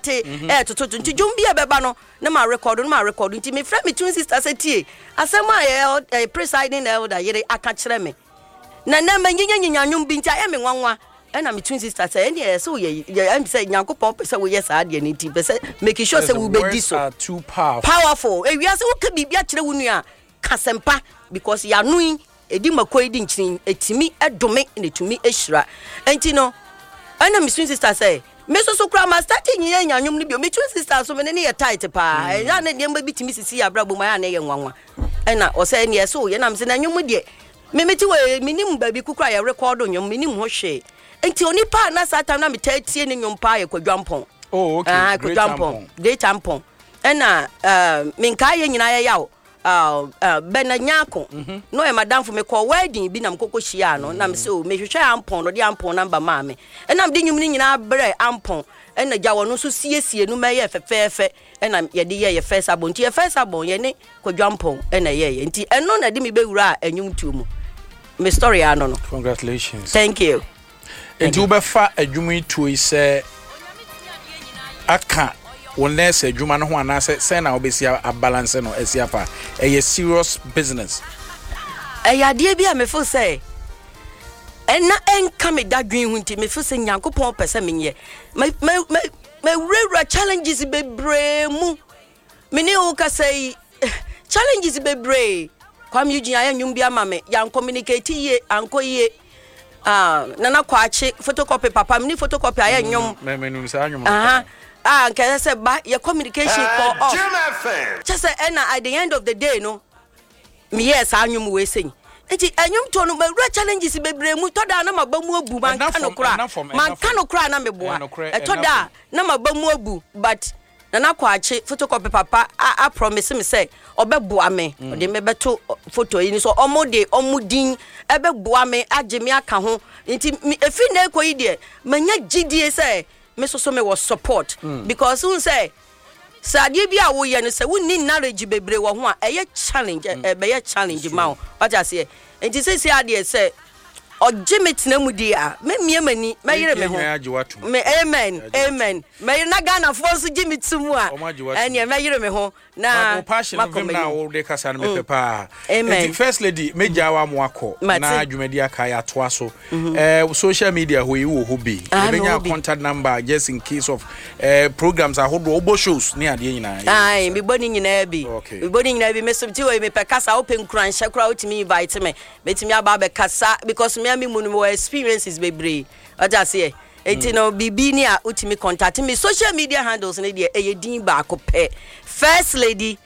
ate to dwom bia beba no na ma record nti me friend me twin sister say tie asema presiding elder yere aka kire me na ma nyinya nwom bi nti aye me nwanwa na me twin sister say ene so ye am say Nyankopon pese wo yes ade ne nti pese make sure say we be di so too powerful e wiase wo ka bibia kire wo nua kasempa because ya nuin edi makoi di nchirin etimi edome ne tumi ehira enti no ana me twin sister say me so kura ma start nyinya nwom ni bi me twin sister so me ne ye tight pa ya na de mba bitimi sisi ya brabo ma ya na ye nwanwa na o say ne so ye na me se na nwom de me meti we minim ba bi kukura ya record nwom minim ho hwe enti oni pa na satan na me tatie ne nwom pa ye kwadwampon okay great tampon na me nka ye nyina ye yawo benanyako no e madam for me call wedding bi na mkoko hia no na me se o me hwehwe ampon no de ampon number ma me na me de nwum ni nyina bre ampon na gya wono so siesie no me ye fefefe na ye de ye first abon ti ye first abon ye ne kwadwampon na ye nti eno na de me bewura anwum tuomu me story ano no. Congratulations. Thank you. Enti ubefa adwumi tuo ise aka woness adwuma no ho anase say na obesi a balance no esiafa a serious business ade bia me fo say ena enka me dadwen hu nti me fo say Nyankopon pese menye me rewra challenges bebre mu me ne o ka say challenges bebre kwam yuji aya nwum bia ma me yan communicate ye anko ye nana kwachi photocopy papa me ni photocopy aya nwum me sa nwum nke say ba your communication call off just say at the end of the day no me yes anwum we say enti anwum to no be challenges bebre mu to da na maba mu abu man kanokra na meboa to da na maba mu abu but nana kwachi photocopy papa I promise me say obeboa me de me beto photo yi ni so omode omudin ebeboa me age me aka ho enti efi na ekoyi de manya gidie say me so me was support because who say sadie bia wo ye no say wonni knowledge bebre wo ho a eye challenge be challenge ma what I say enti say ade say ojimetina mu di a me miemani me yire me ho me amen me na Ghana for so jimitumu a ene me yire me ho na passion vim na wo de kasa no me pepa enti first lady meja wa mo akọ na adwumadi aka ya toa so social media ho yi wo hobi benya contact number just in case of programs ahodo obo shows ni ade nyina ai me boni nyina bi me boni nyina bi me subti we me pekasa open kran shakra utimi invite me betimi aba be kasa because me munu experiences bebre aja say enti no bibi ni a utimi contact me social media handles ne de eyedin ba akopɛ First Lady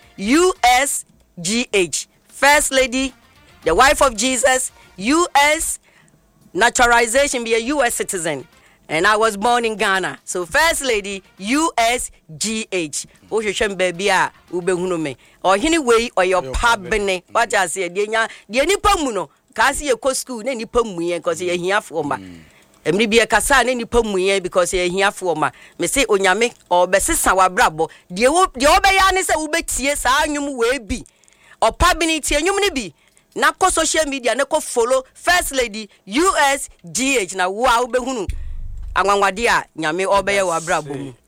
USGH First Lady the wife of Jesus US naturalization be a US citizen and I was born in Ghana so First Lady USGH o hwehwem baby a ubehunu me or anyway or your pabene what I say de nipa mu no kasi ye ko school na nipa muye because ye hiafo ma emri bia kasa na nipa muye because ye hiafo ma me say onyame obesesa wabrabo de obeya ne se ubetie saa anwum we bi opability anwum ne bi na ko social media na ko follow First Lady USGH na wo a ubehunu anwanwade a nyame obeya wabrabo mu